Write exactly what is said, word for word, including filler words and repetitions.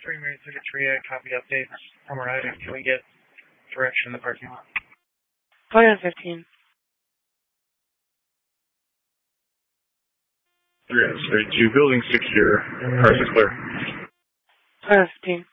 Frame rate Secretary, copy updates. I'm arriving. Can we get direction in the parking lot? Going on fifteen. three oh three two, building secure. Cars are clear. Going on fifteen.